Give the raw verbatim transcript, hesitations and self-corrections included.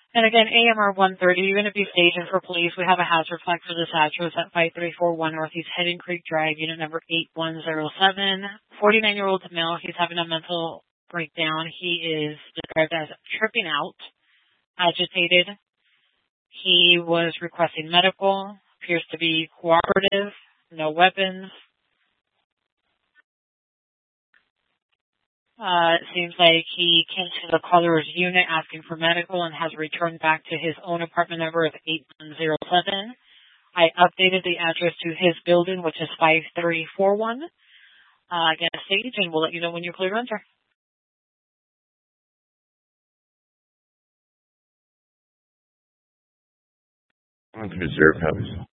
And again, A M R one thirty, you're going to be staging for police. We have a hazard flag for this address at five three four one Northeast Hidden Creek Drive, unit number eight one zero seven. forty-nine-year-old male. He's having a mental breakdown. He is described as tripping out, agitated. He was requesting medical, appears to be cooperative, no weapons. Uh, it seems like he came to the caller's unit asking for medical and has returned back to his own apartment number of eight one zero seven. I updated the address to his building, which is five three four one. Uh, get a stage, and we'll let you know when you're clear to enter. On the reserve house.